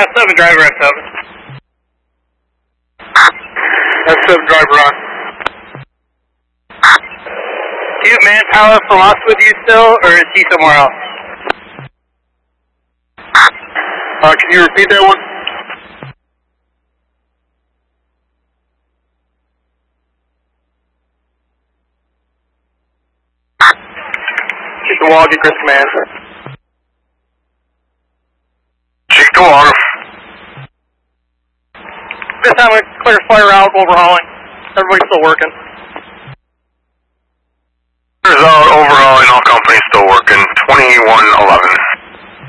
F7 driver, F7. F7 driver on. Do you have manpower from us with you still, or is he somewhere else? Can you repeat that one? Check the wall, get Chris command. Check the water. This time we clear fire out, overhauling. Everybody's still working. There's out overall in all companies still working. 2111.